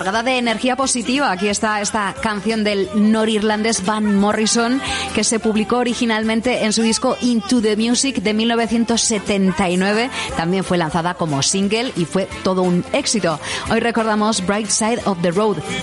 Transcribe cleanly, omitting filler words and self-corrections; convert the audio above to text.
cargada de energía positiva. Aquí está esta canción del norirlandés Van Morrison, que se publicó originalmente en su disco Into the Music de 1979. También fue lanzada como single y fue todo un éxito. Hoy recordamos Bright Side of the Road.